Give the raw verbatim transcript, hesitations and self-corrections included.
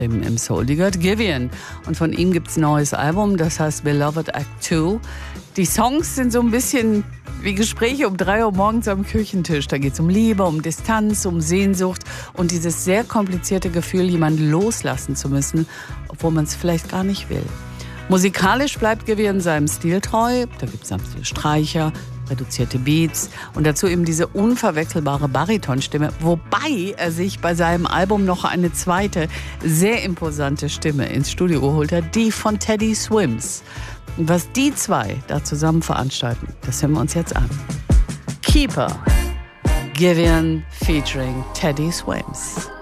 im, im Soul. Die gehört Giveon. Und von ihm gibt es ein neues Album, das heißt Beloved Act zwei. Die Songs sind so ein bisschen wie Gespräche um drei Uhr morgens am Küchentisch. Da geht es um Liebe, um Distanz, um Sehnsucht und dieses sehr komplizierte Gefühl, jemanden loslassen zu müssen, obwohl man es vielleicht gar nicht will. Musikalisch bleibt Giveon seinem Stil treu. Da gibt es sanfte Streicher, reduzierte Beats und dazu eben diese unverwechselbare Baritonstimme, wobei er sich bei seinem Album noch eine zweite, sehr imposante Stimme ins Studio geholt hat, die von Teddy Swims. Und was die zwei da zusammen veranstalten, das hören wir uns jetzt an. Keeper, Giveon featuring Teddy Swims.